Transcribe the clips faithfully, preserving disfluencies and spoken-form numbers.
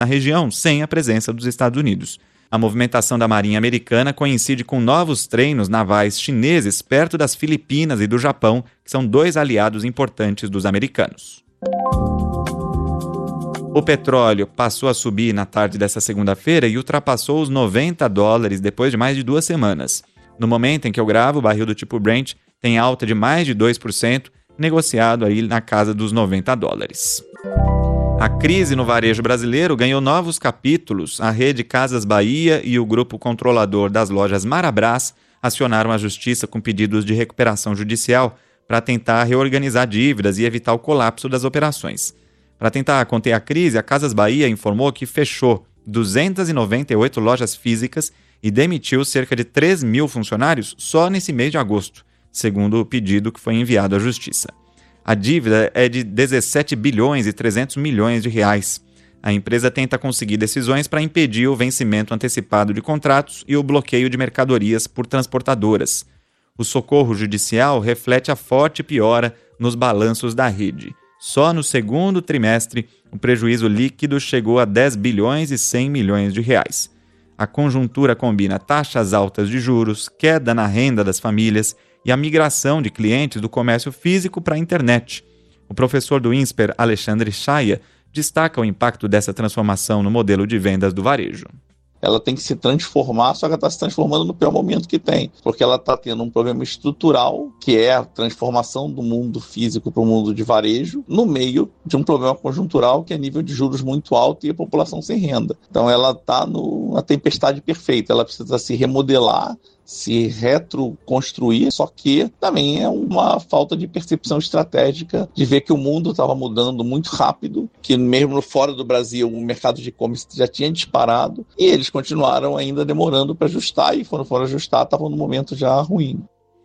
na região sem a presença dos Estados Unidos. A movimentação da Marinha Americana coincide com novos treinos navais chineses perto das Filipinas e do Japão, que são dois aliados importantes dos americanos. O petróleo passou a subir na tarde desta segunda-feira e ultrapassou os noventa dólares depois de mais de duas semanas. No momento em que eu gravo, o barril do tipo Brent tem alta de mais de dois por cento, negociado aí na casa dos noventa dólares. A crise no varejo brasileiro ganhou novos capítulos. A rede Casas Bahia e o grupo controlador das lojas Marabras acionaram a justiça com pedidos de recuperação judicial para tentar reorganizar dívidas e evitar o colapso das operações. Para tentar conter a crise, a Casas Bahia informou que fechou duzentas e noventa e oito lojas físicas e demitiu cerca de três mil funcionários só nesse mês de agosto, segundo o pedido que foi enviado à justiça. A dívida é de dezessete bilhões e trezentos milhões de reais. A empresa tenta conseguir decisões para impedir o vencimento antecipado de contratos e o bloqueio de mercadorias por transportadoras. O socorro judicial reflete a forte piora nos balanços da rede. Só no segundo trimestre, o prejuízo líquido chegou a dez bilhões e cem milhões de reais. A conjuntura combina taxas altas de juros, queda na renda das famílias e a migração de clientes do comércio físico para a internet. O professor do INSPER, Alexandre Chaia, destaca o impacto dessa transformação no modelo de vendas do varejo. Ela tem que se transformar, só que ela está se transformando no pior momento que tem, porque ela está tendo um problema estrutural, que é a transformação do mundo físico para o mundo de varejo, no meio de um problema conjuntural, que é nível de juros muito alto e a população sem renda. Então ela está na tempestade perfeita, ela precisa se remodelar, se retroconstruir, só que também é uma falta de percepção estratégica de ver que o mundo estava mudando muito rápido, que mesmo fora do Brasil o mercado de e-commerce já tinha disparado e eles continuaram ainda demorando para ajustar e quando foram ajustar estavam no momento já ruim.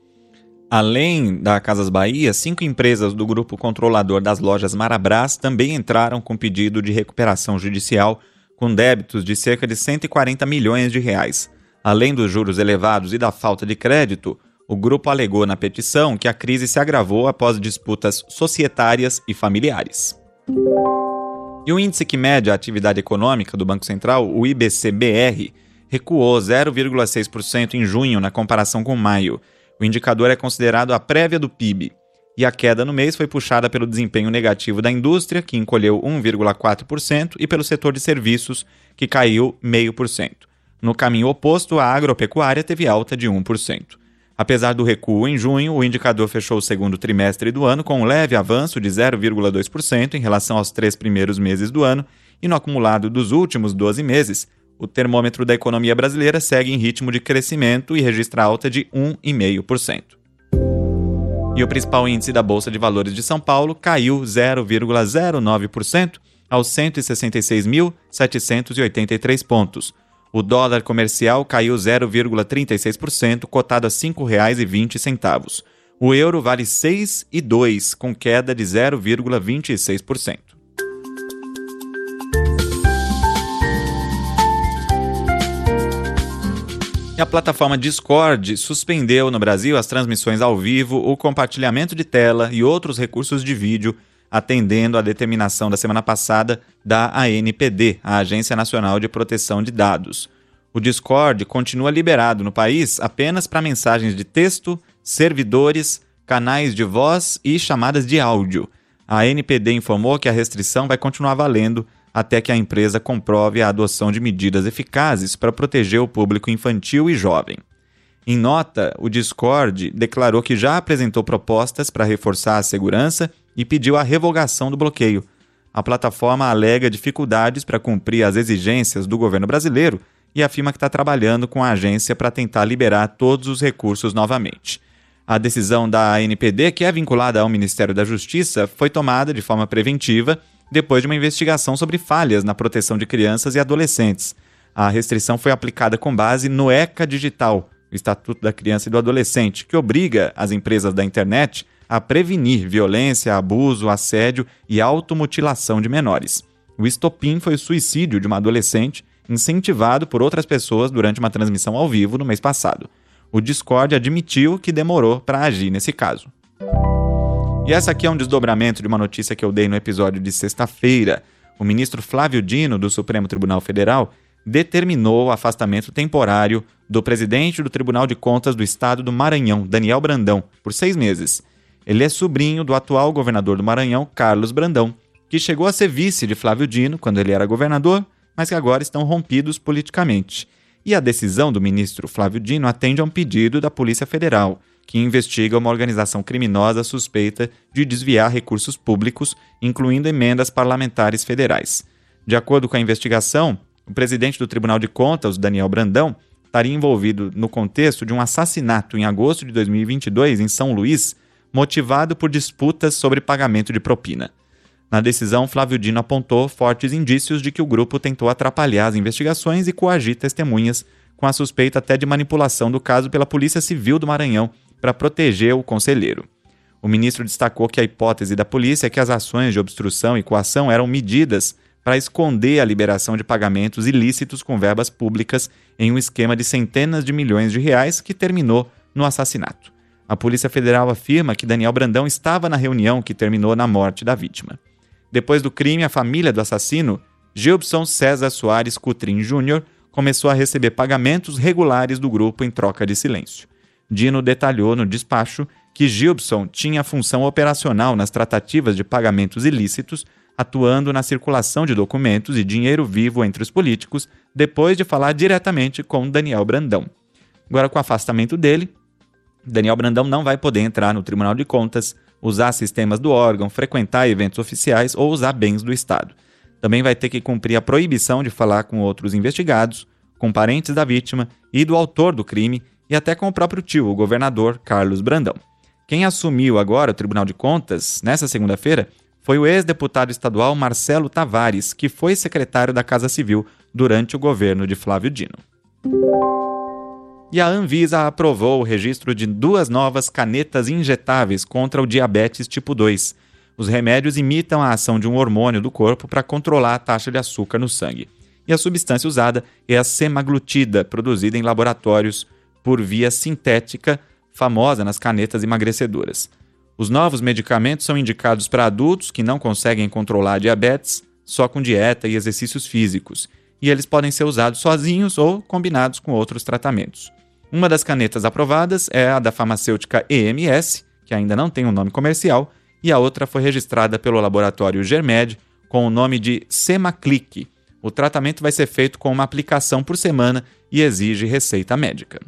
Além da Casas Bahia, cinco empresas do grupo controlador das lojas Marabras também entraram com pedido de recuperação judicial com débitos de cerca de cento e quarenta milhões de reais. Além dos juros elevados e da falta de crédito, o grupo alegou na petição que a crise se agravou após disputas societárias e familiares. E o índice que mede a atividade econômica do Banco Central, o I B C B R, recuou zero vírgula seis por cento em junho na comparação com maio. O indicador é considerado a prévia do P I B. E a queda no mês foi puxada pelo desempenho negativo da indústria, que encolheu um vírgula quatro por cento, e pelo setor de serviços, que caiu zero vírgula cinco por cento. No caminho oposto, a agropecuária teve alta de um por cento. Apesar do recuo em junho, o indicador fechou o segundo trimestre do ano com um leve avanço de zero vírgula dois por cento em relação aos três primeiros meses do ano, e no acumulado dos últimos doze meses, o termômetro da economia brasileira segue em ritmo de crescimento e registra alta de um vírgula cinco por cento. E o principal índice da Bolsa de Valores de São Paulo caiu zero vírgula zero nove por cento aos cento e sessenta e seis mil, setecentos e oitenta e três pontos. O dólar comercial caiu zero vírgula trinta e seis por cento, cotado a cinco reais e vinte centavos. O euro vale seis reais e dois centavos, com queda de zero vírgula vinte e seis por cento. E a plataforma Discord suspendeu no Brasil as transmissões ao vivo, o compartilhamento de tela e outros recursos de vídeo, atendendo à determinação da semana passada da A N P D, a Agência Nacional de Proteção de Dados. O Discord continua liberado no país apenas para mensagens de texto, servidores, canais de voz e chamadas de áudio. A A N P D informou que a restrição vai continuar valendo até que a empresa comprove a adoção de medidas eficazes para proteger o público infantil e jovem. Em nota, o Discord declarou que já apresentou propostas para reforçar a segurança e pediu a revogação do bloqueio. A plataforma alega dificuldades para cumprir as exigências do governo brasileiro e afirma que está trabalhando com a agência para tentar liberar todos os recursos novamente. A decisão da A N P D, que é vinculada ao Ministério da Justiça, foi tomada de forma preventiva depois de uma investigação sobre falhas na proteção de crianças e adolescentes. A restrição foi aplicada com base no ECA Digital, o Estatuto da Criança e do Adolescente, que obriga as empresas da internet a prevenir violência, abuso, assédio e automutilação de menores. O estopim foi o suicídio de uma adolescente incentivado por outras pessoas durante uma transmissão ao vivo no mês passado. O Discord admitiu que demorou para agir nesse caso. E essa aqui é um desdobramento de uma notícia que eu dei no episódio de sexta-feira. o ministro Flávio Dino, do Supremo Tribunal Federal, determinou o afastamento temporário do presidente do Tribunal de Contas do Estado do Maranhão, Daniel Brandão, por seis meses. Ele é sobrinho do atual governador do Maranhão, Carlos Brandão, que chegou a ser vice de Flávio Dino quando ele era governador, mas que agora estão rompidos politicamente. E a decisão do ministro Flávio Dino atende a um pedido da Polícia Federal, que investiga uma organização criminosa suspeita de desviar recursos públicos, incluindo emendas parlamentares federais. De acordo com a investigação, o presidente do Tribunal de Contas, Daniel Brandão, estaria envolvido no contexto de um assassinato em agosto de dois mil e vinte e dois em São Luís, motivado por disputas sobre pagamento de propina. Na decisão, Flávio Dino apontou fortes indícios de que o grupo tentou atrapalhar as investigações e coagir testemunhas, com a suspeita até de manipulação do caso pela Polícia Civil do Maranhão para proteger o conselheiro. O ministro destacou que a hipótese da polícia é que as ações de obstrução e coação eram medidas para esconder a liberação de pagamentos ilícitos com verbas públicas em um esquema de centenas de milhões de reais que terminou no assassinato. A Polícia Federal afirma que Daniel Brandão estava na reunião que terminou na morte da vítima. Depois do crime, a família do assassino, Gilbson César Soares Cutrim Júnior, começou a receber pagamentos regulares do grupo em troca de silêncio. Dino detalhou no despacho que Gilbson tinha função operacional nas tratativas de pagamentos ilícitos, atuando na circulação de documentos e dinheiro vivo entre os políticos, depois de falar diretamente com Daniel Brandão. Agora, com o afastamento dele, Daniel Brandão não vai poder entrar no Tribunal de Contas, usar sistemas do órgão, frequentar eventos oficiais ou usar bens do Estado. Também vai ter que cumprir a proibição de falar com outros investigados, com parentes da vítima e do autor do crime e até com o próprio tio, o governador Carlos Brandão. Quem assumiu agora o Tribunal de Contas, nessa segunda-feira, foi o ex-deputado estadual Marcelo Tavares, que foi secretário da Casa Civil durante o governo de Flávio Dino. E a Anvisa aprovou o registro de duas novas canetas injetáveis contra o diabetes tipo dois. Os remédios imitam a ação de um hormônio do corpo para controlar a taxa de açúcar no sangue. E a substância usada é a semaglutida, produzida em laboratórios por via sintética, famosa nas canetas emagrecedoras. Os novos medicamentos são indicados para adultos que não conseguem controlar a diabetes só com dieta e exercícios físicos, e eles podem ser usados sozinhos ou combinados com outros tratamentos. Uma das canetas aprovadas é a da farmacêutica E M S, que ainda não tem um nome comercial, e a outra foi registrada pelo laboratório Germed com o nome de Semaclic. O tratamento vai ser feito com uma aplicação por semana e exige receita médica.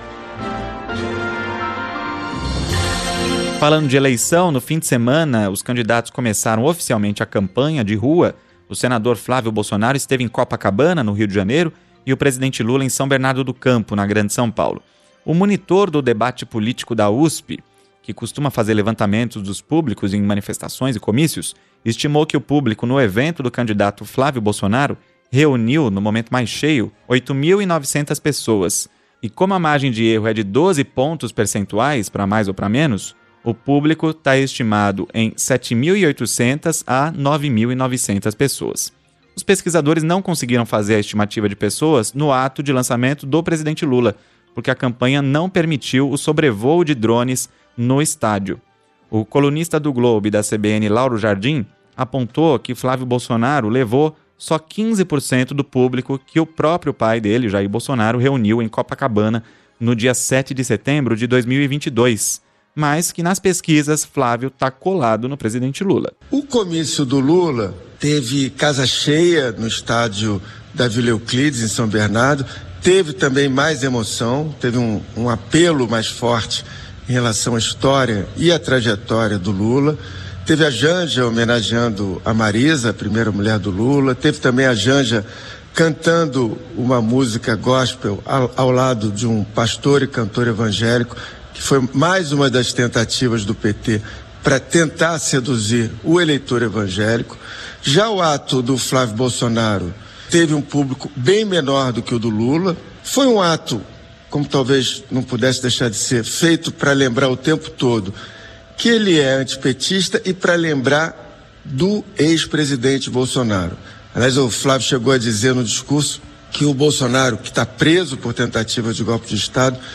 Falando de eleição, no fim de semana, os candidatos começaram oficialmente a campanha de rua. O senador Flávio Bolsonaro esteve em Copacabana, no Rio de Janeiro, e o presidente Lula em São Bernardo do Campo, na Grande São Paulo. O monitor do debate político da U S P, que costuma fazer levantamentos dos públicos em manifestações e comícios, estimou que o público no evento do candidato Flávio Bolsonaro reuniu, no momento mais cheio, oito mil e novecentas pessoas. E como a margem de erro é de doze pontos percentuais, para mais ou para menos, o público está estimado em sete mil e oitocentas a nove mil e novecentas pessoas. Os pesquisadores não conseguiram fazer a estimativa de pessoas no ato de lançamento do presidente Lula, porque a campanha não permitiu o sobrevoo de drones no estádio. O colunista do Globo e da C B N, Lauro Jardim, apontou que Flávio Bolsonaro levou só quinze por cento do público que o próprio pai dele, Jair Bolsonaro, reuniu em Copacabana no dia sete de setembro de dois mil e vinte e dois, mas que nas pesquisas Flávio está colado no presidente Lula. O comício do Lula teve casa cheia no estádio da Vila Euclides, em São Bernardo, teve também mais emoção, teve um, um apelo mais forte em relação à história e à trajetória do Lula. Teve a Janja homenageando a Marisa, a primeira mulher do Lula. Teve também a Janja cantando uma música gospel ao, ao lado de um pastor e cantor evangélico, que foi mais uma das tentativas do P T para tentar seduzir o eleitor evangélico. Já o ato do Flávio Bolsonaro teve um público bem menor do que o do Lula. Foi um ato, como talvez não pudesse deixar de ser, feito para lembrar o tempo todo que ele é antipetista e para lembrar do ex-presidente Bolsonaro. Aliás, o Flávio chegou a dizer no discurso que o Bolsonaro, que está preso por tentativa de golpe de Estado,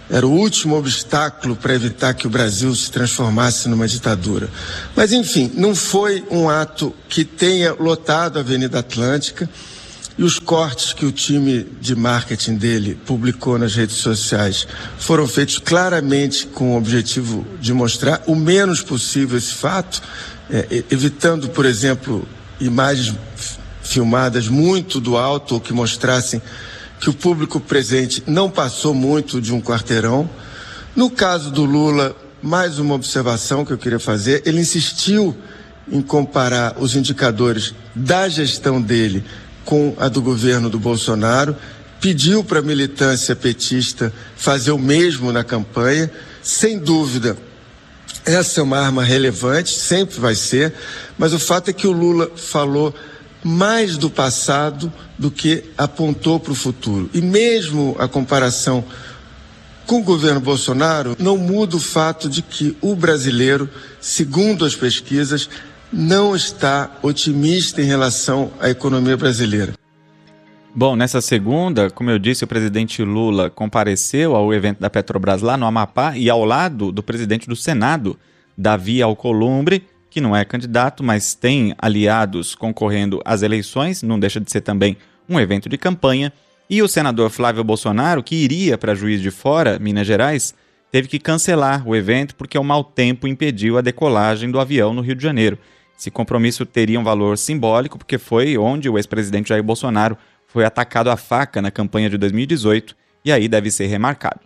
era o último obstáculo para evitar que o Brasil se transformasse numa ditadura. Mas, enfim, não foi um ato que tenha lotado a Avenida Atlântica, e os cortes que o time de marketing dele publicou nas redes sociais foram feitos claramente com o objetivo de mostrar o menos possível esse fato, é, evitando, por exemplo, imagens filmadas muito do alto ou que mostrassem que o público presente não passou muito de um quarteirão. No caso do Lula, mais uma observação que eu queria fazer, ele insistiu em comparar os indicadores da gestão dele com a do governo do Bolsonaro, pediu para a militância petista fazer o mesmo na campanha. Sem dúvida, essa é uma arma relevante, sempre vai ser, mas o fato é que o Lula falou mais do passado do que apontou para o futuro. E mesmo a comparação com o governo Bolsonaro não muda o fato de que o brasileiro, segundo as pesquisas, não está otimista em relação à economia brasileira. Bom, nessa segunda, como eu disse, o presidente Lula compareceu ao evento da Petrobras lá no Amapá e ao lado do presidente do Senado, Davi Alcolumbre, que não é candidato, mas tem aliados concorrendo às eleições, não deixa de ser também um evento de campanha, e o senador Flávio Bolsonaro, que iria para Juiz de Fora, Minas Gerais, teve que cancelar o evento porque o mau tempo impediu a decolagem do avião no Rio de Janeiro. Esse compromisso teria um valor simbólico porque foi onde o ex-presidente Jair Bolsonaro foi atacado à faca na campanha de dois mil e dezoito e aí deve ser remarcado.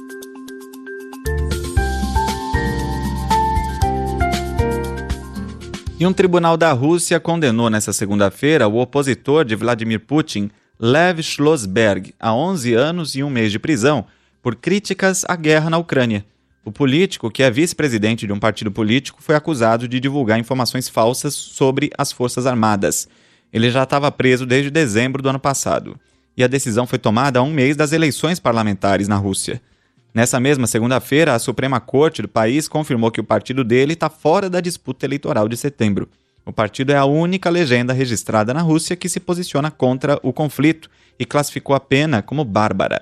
E um tribunal da Rússia condenou nesta segunda-feira o opositor de Vladimir Putin, Lev Schlossberg, a onze anos e um mês de prisão por críticas à guerra na Ucrânia. O político, que é vice-presidente de um partido político, foi acusado de divulgar informações falsas sobre as Forças Armadas. Ele já estava preso desde dezembro do ano passado. E a decisão foi tomada há um mês das eleições parlamentares na Rússia. Nessa mesma segunda-feira, a Suprema Corte do país confirmou que o partido dele está fora da disputa eleitoral de setembro. O partido é a única legenda registrada na Rússia que se posiciona contra o conflito e classificou a pena como bárbara.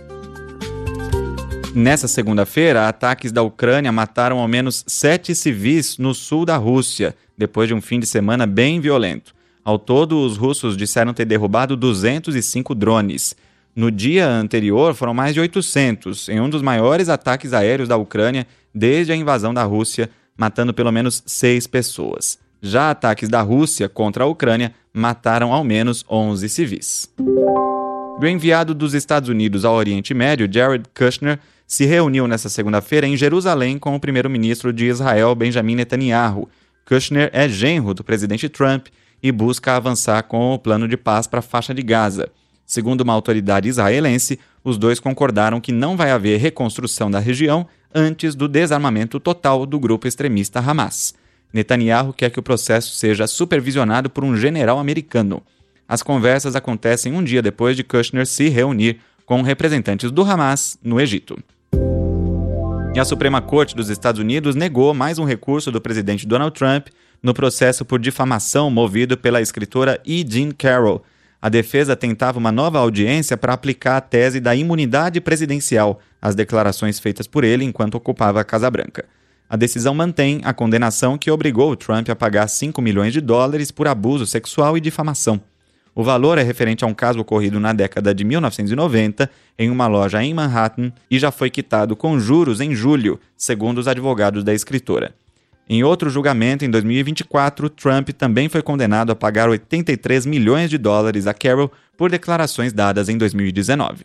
Nessa segunda-feira, ataques da Ucrânia mataram ao menos sete civis no sul da Rússia, depois de um fim de semana bem violento. Ao todo, os russos disseram ter derrubado duzentos e cinco drones. No dia anterior, foram mais de oitocentos, em um dos maiores ataques aéreos da Ucrânia desde a invasão da Rússia, matando pelo menos seis pessoas. Já ataques da Rússia contra a Ucrânia mataram ao menos onze civis. O enviado dos Estados Unidos ao Oriente Médio, Jared Kushner, se reuniu nesta segunda-feira em Jerusalém com o primeiro-ministro de Israel, Benjamin Netanyahu. Kushner é genro do presidente Trump e busca avançar com o plano de paz para a faixa de Gaza. Segundo uma autoridade israelense, os dois concordaram que não vai haver reconstrução da região antes do desarmamento total do grupo extremista Hamas. Netanyahu quer que o processo seja supervisionado por um general americano. As conversas acontecem um dia depois de Kushner se reunir com representantes do Hamas no Egito. E a Suprema Corte dos Estados Unidos negou mais um recurso do presidente Donald Trump no processo por difamação movido pela escritora E. Jean Carroll. A defesa tentava uma nova audiência para aplicar a tese da imunidade presidencial às declarações feitas por ele enquanto ocupava a Casa Branca. A decisão mantém a condenação que obrigou o Trump a pagar cinco milhões de dólares por abuso sexual e difamação. O valor é referente a um caso ocorrido na década de mil novecentos e noventa em uma loja em Manhattan e já foi quitado com juros em julho, segundo os advogados da escritora. Em outro julgamento, em dois mil e vinte e quatro, Trump também foi condenado a pagar oitenta e três milhões de dólares a Carroll por declarações dadas em dois mil e dezenove.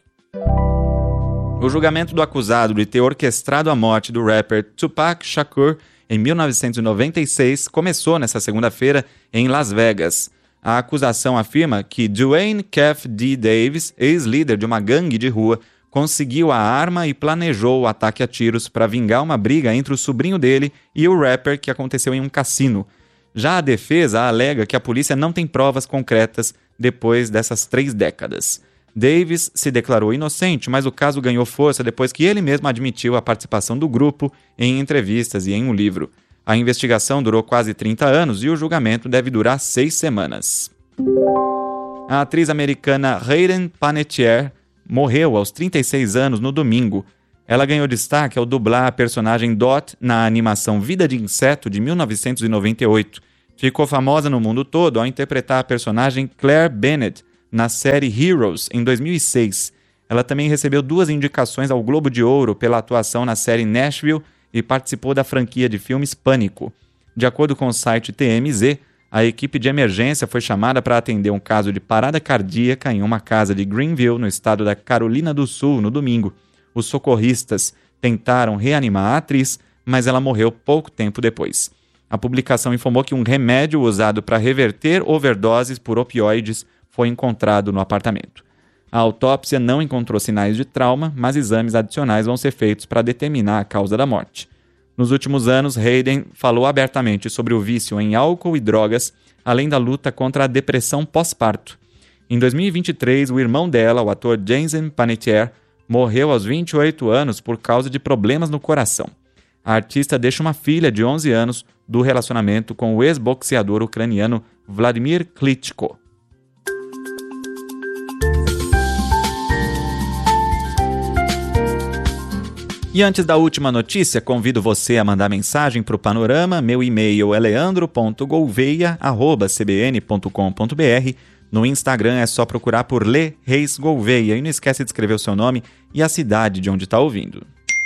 O julgamento do acusado de ter orquestrado a morte do rapper Tupac Shakur em mil novecentos e noventa e seis começou nesta segunda-feira em Las Vegas. A acusação afirma que Dwayne Kef D. Davis, ex-líder de uma gangue de rua, conseguiu a arma e planejou o ataque a tiros para vingar uma briga entre o sobrinho dele e o rapper que aconteceu em um cassino. Já a defesa alega que a polícia não tem provas concretas depois dessas três décadas. Davis se declarou inocente, mas o caso ganhou força depois que ele mesmo admitiu a participação do grupo em entrevistas e em um livro. A investigação durou quase trinta anos e o julgamento deve durar seis semanas. A atriz americana Hayden Panettiere morreu aos trinta e seis anos no domingo. Ela ganhou destaque ao dublar a personagem Dot na animação Vida de Inseto de mil novecentos e noventa e oito. Ficou famosa no mundo todo ao interpretar a personagem Claire Bennett na série Heroes em dois mil e seis. Ela também recebeu duas indicações ao Globo de Ouro pela atuação na série Nashville e participou da franquia de filmes Pânico. De acordo com o site T M Z, a equipe de emergência foi chamada para atender um caso de parada cardíaca em uma casa de Greenville, no estado da Carolina do Sul, no domingo. Os socorristas tentaram reanimar a atriz, mas ela morreu pouco tempo depois. A publicação informou que um remédio usado para reverter overdoses por opioides foi encontrado no apartamento. A autópsia não encontrou sinais de trauma, mas exames adicionais vão ser feitos para determinar a causa da morte. Nos últimos anos, Hayden falou abertamente sobre o vício em álcool e drogas, além da luta contra a depressão pós-parto. Em dois mil e vinte e três, o irmão dela, o ator Jason Panettiere, morreu aos vinte e oito anos por causa de problemas no coração. A artista deixa uma filha de onze anos do relacionamento com o ex-boxeador ucraniano Vladimir Klitschko. E antes da última notícia, convido você a mandar mensagem para o Panorama. Meu e-mail é leandro ponto gouveia arroba c b n ponto com ponto b r. No Instagram é só procurar por Lê Reis Gouveia. E não esquece de escrever o seu nome e a cidade de onde está ouvindo.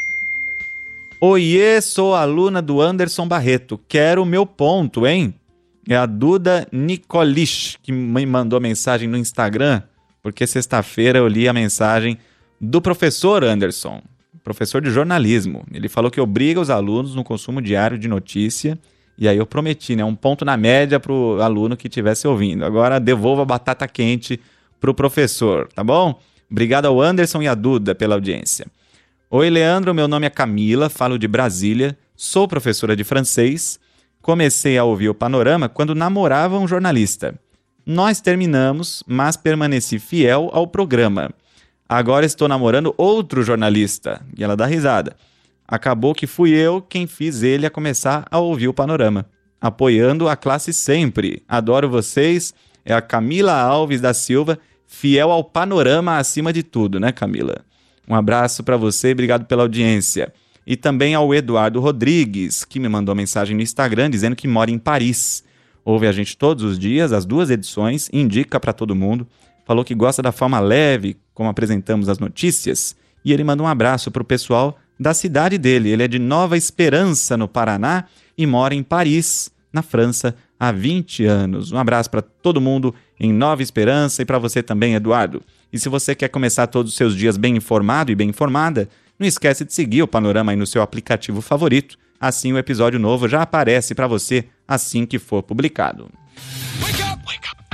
Oiê, sou aluna do Anderson Barreto. Quero o meu ponto, hein? É a Duda Nicolich que me mandou mensagem no Instagram, porque sexta-feira eu li a mensagem do professor Anderson, professor de jornalismo. Ele falou que obriga os alunos no consumo diário de notícia, e aí eu prometi, né, um ponto na média para o aluno que estivesse ouvindo. Agora devolva a batata quente para o professor, tá bom? Obrigado ao Anderson e à Duda pela audiência. Oi, Leandro, meu nome é Camila, falo de Brasília, sou professora de francês, comecei a ouvir o Panorama quando namorava um jornalista. Nós terminamos, mas permaneci fiel ao programa. Agora estou namorando outro jornalista. E ela dá risada. Acabou que fui eu quem fiz ele a começar a ouvir o Panorama. Apoiando a classe sempre. Adoro vocês. É a Camila Alves da Silva, fiel ao Panorama acima de tudo, né, Camila? Um abraço para você e obrigado pela audiência. E também ao Eduardo Rodrigues, que me mandou mensagem no Instagram dizendo que mora em Paris. Ouve a gente todos os dias, as duas edições, indica para todo mundo. Falou que gosta da forma leve, como apresentamos as notícias, e ele manda um abraço para o pessoal da cidade dele. Ele é de Nova Esperança, no Paraná, e mora em Paris, na França, há vinte anos. Um abraço para todo mundo em Nova Esperança e para você também, Eduardo. E se você quer começar todos os seus dias bem informado e bem informada, não esquece de seguir o Panorama aí no seu aplicativo favorito. Assim o episódio novo já aparece para você assim que for publicado. Wake up, wake up.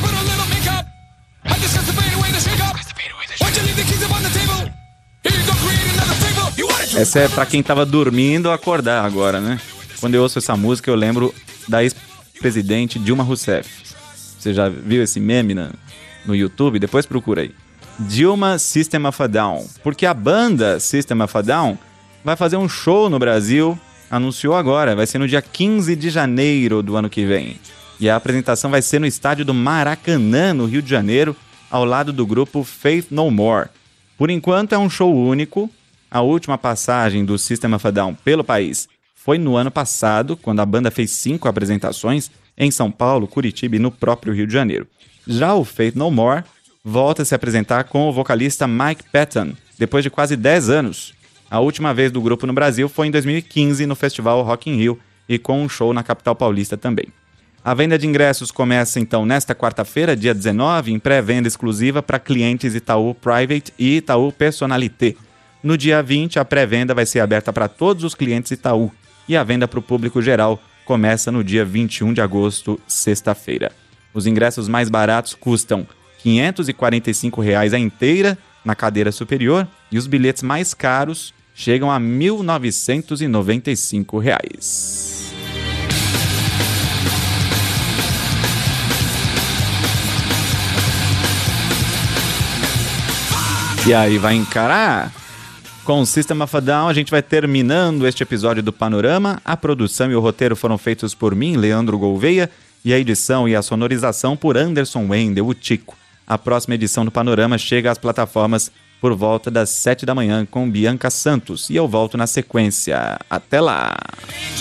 Essa é pra quem tava dormindo acordar agora, né? Quando eu ouço essa música eu lembro da ex-presidente Dilma Rousseff. Você já viu esse meme na, no YouTube? Depois procura aí. Dilma System of a Down. Porque a banda System of a Down vai fazer um show no Brasil, anunciou agora, vai ser no dia quinze de janeiro do ano que vem. E a apresentação vai ser no estádio do Maracanã, no Rio de Janeiro, ao lado do grupo Faith No More. Por enquanto é um show único. A última passagem do System of a Down pelo país foi no ano passado, quando a banda fez cinco apresentações em São Paulo, Curitiba e no próprio Rio de Janeiro. Já o Faith No More volta a se apresentar com o vocalista Mike Patton, depois de quase dez anos. A última vez do grupo no Brasil foi em dois mil e quinze, no festival Rock in Rio, e com um show na capital paulista também. A venda de ingressos começa então nesta quarta-feira, dia dezenove, em pré-venda exclusiva para clientes Itaú Private e Itaú Personalité. No dia vinte, a pré-venda vai ser aberta para todos os clientes Itaú e a venda para o público geral começa no dia vinte e um de agosto, sexta-feira. Os ingressos mais baratos custam quinhentos e quarenta e cinco reais a inteira na cadeira superior e os bilhetes mais caros chegam a mil novecentos e noventa e cinco reais. E aí, vai encarar? Com o System of a Down, a gente vai terminando este episódio do Panorama. A produção e o roteiro foram feitos por mim, Leandro Gouveia, e a edição e a sonorização por Anderson Wendel, o Tico. A próxima edição do Panorama chega às plataformas por volta das sete da manhã com Bianca Santos. E eu volto na sequência. Até lá!